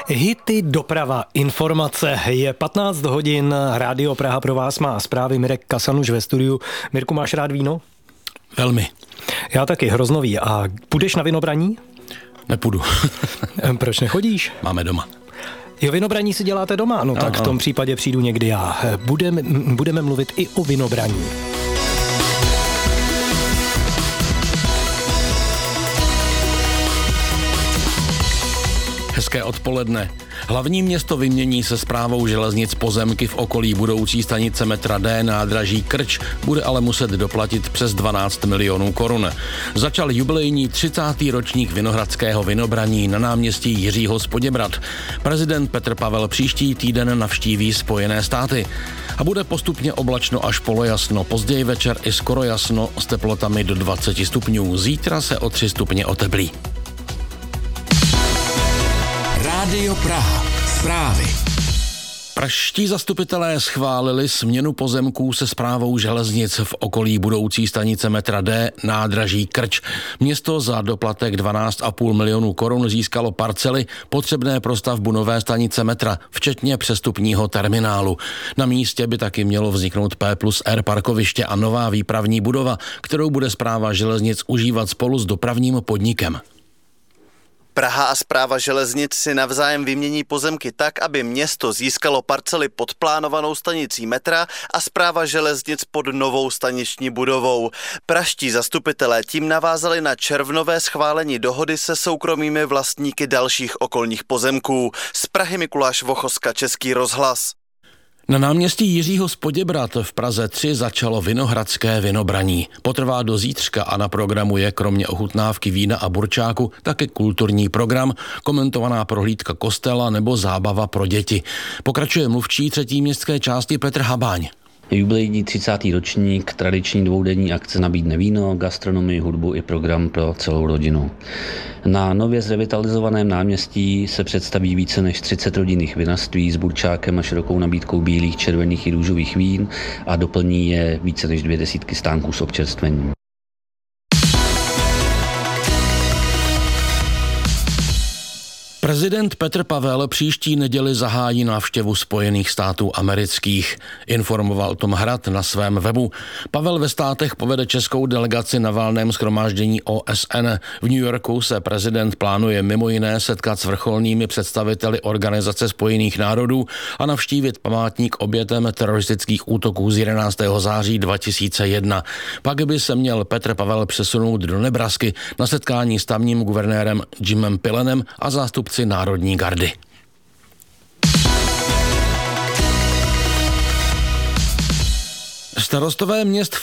Hity, doprava, informace. Je 15 hodin, Rádio Praha pro vás má zprávy, Mirek Kasanuš ve studiu. Mirku, máš rád víno? Velmi. Já taky, hroznový. A půjdeš na vinobraní? Nepůjdu. Proč nechodíš? Máme doma. Jo, vinobraní si děláte doma? No tak v tom případě přijdu někdy já. Budeme mluvit i o vinobraní. Hezké odpoledne. Hlavní město vymění se správou železnic pozemky v okolí budoucí stanice metra D nádraží Krč, bude ale muset doplatit přes 12 milionů korun. Začal jubilejní 30. ročník vinohradského vinobraní na náměstí Jiřího z Poděbrad. Prezident Petr Pavel příští týden navštíví Spojené státy. A bude postupně oblačno až polojasno, později večer i skoro jasno s teplotami do 20 stupňů. Zítra se o 3 stupně oteplí. Rádio Praha. Zprávy. Pražští zastupitelé schválili směnu pozemků se správou železnic v okolí budoucí stanice metra D nádraží Krč. Město za doplatek 12,5 milionů korun získalo parcely potřebné pro stavbu nové stanice metra, včetně přestupního terminálu. Na místě by taky mělo vzniknout P+R parkoviště a nová výpravní budova, kterou bude správa železnic užívat spolu s dopravním podnikem. Praha a správa železnic si navzájem vymění pozemky tak, aby město získalo parcely pod plánovanou stanicí metra a správa železnic pod novou staniční budovou. Pražští zastupitelé tím navázali na červnové schválení dohody se soukromými vlastníky dalších okolních pozemků. Z Prahy Mikuláš Vochoska, Český rozhlas. Na náměstí Jiřího z Poděbrad v Praze 3 začalo vinohradské vinobraní. Potrvá do zítřka a na programu je kromě ochutnávky vína a burčáku také kulturní program, komentovaná prohlídka kostela nebo zábava pro děti. Pokračuje mluvčí 3. městské části Petr Habáň. Jubilejní 30. ročník tradiční dvoudenní akce nabídne víno, gastronomii, hudbu i program pro celou rodinu. Na nově zrevitalizovaném náměstí se představí více než 30 rodinných vinařství s burčákem a širokou nabídkou bílých, červených i růžových vín a doplní je více než 200 stánků s občerstvením. Prezident Petr Pavel příští neděli zahájí návštěvu Spojených států amerických. Informoval o tom Hrad na svém webu. Pavel ve státech povede českou delegaci na valném shromáždění OSN. V New Yorku se prezident plánuje mimo jiné setkat s vrcholnými představiteli Organizace spojených národů a navštívit památník obětem teroristických útoků z 11. září 2001. Pak by se měl Petr Pavel přesunout do Nebrasky na setkání s tamním guvernérem Jimem Pilenem a zástupci Národní gardy. Starostové měst v